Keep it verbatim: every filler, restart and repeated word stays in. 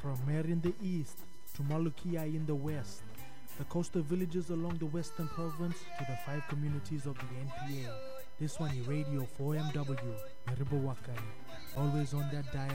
From Mer in the east to Malukia in the west, the coastal villages along the western province to the five communities of the N P A. This one is Radio four M W, Meribo Wakai, always on that dial.